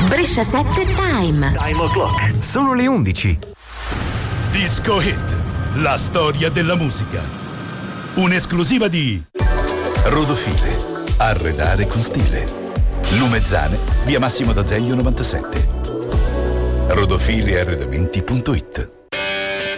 Brescia 7 Time. Time o'clock. Sono le 11. Disco Hit, la storia della musica. Un'esclusiva di Rodofile, arredare con stile. Lumezzane, via Massimo d'Azeglio 97. Rodofiliarredamenti.it.